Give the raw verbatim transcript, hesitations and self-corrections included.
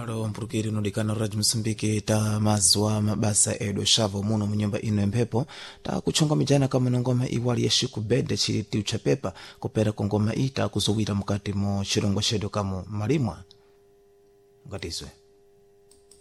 alo mpulukiri unodikana radio Msumbiki ta mazwa mabasa edo shavo muno munyumba ino emphepo ta kuchonga mijana kama ngoma iwali ya shiku bende chili tiu cha pepa kupera kongoma ita kuzowira mukati mo chilongo chedo kamo malimwa ngatizwe